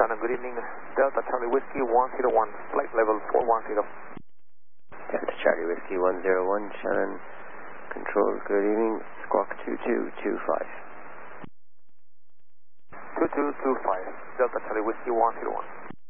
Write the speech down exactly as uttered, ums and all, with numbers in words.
Shannon, good evening. Delta Charlie Whiskey one zero one, flight level four one zero. Delta Charlie Whiskey one zero one, Shannon. Controls, good evening. Squawk two two two five. two two two five, Delta Charlie Whiskey one zero one.